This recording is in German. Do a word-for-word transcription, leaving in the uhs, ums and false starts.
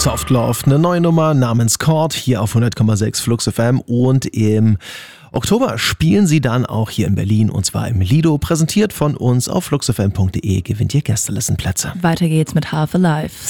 Soft Love, eine neue Nummer namens Chord, hier auf hundert Komma sechs Flux F M, und im Oktober spielen sie dann auch hier in Berlin, und zwar im Lido, präsentiert von uns auf fluxfm punkt de, gewinnt ihr Gästelistenplätze. Weiter geht's mit Half Alive.